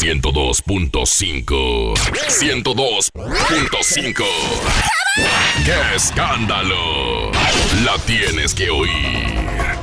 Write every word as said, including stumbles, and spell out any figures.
ciento dos punto cinco. ciento dos punto cinco. ¡Qué escándalo! La tienes que oír.